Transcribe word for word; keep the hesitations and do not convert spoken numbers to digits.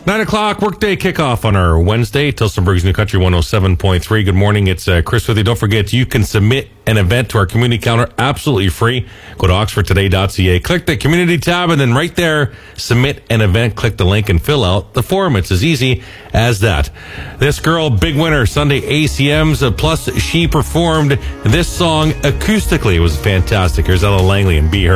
Nine o'clock workday kickoff on our Wednesday. Tilsonburg's New Country one oh seven point three. Good morning. It's uh, Chris with you. Don't forget, you can submit an event to our community calendar absolutely free. Go to oxford today dot c a. Click the community tab and then right there, submit an event. Click the link and fill out the form. It's as easy as that. This girl, big winner, Sunday A C Ms. Uh, plus, she performed this song acoustically. It was fantastic. Here's Ella Langley and Be Her.